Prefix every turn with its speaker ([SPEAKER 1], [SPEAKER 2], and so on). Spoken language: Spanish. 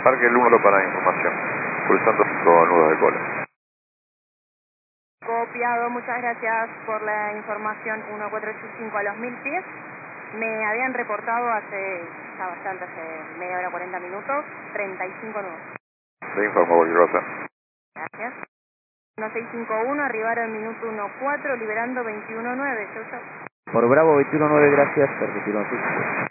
[SPEAKER 1] Marque el número para información. Cruzando con nudos de cola.
[SPEAKER 2] Copiado, muchas gracias por la información. 1485 a los 1000 pies. Me habían reportado hace media hora, 40 minutos, 35 nudos.
[SPEAKER 1] Le informo cualquier cosa.
[SPEAKER 2] Gracias. 1651, arribar al minuto 14, liberando 219. Chau, chau.
[SPEAKER 3] Por Bravo 219, gracias, permitirnos.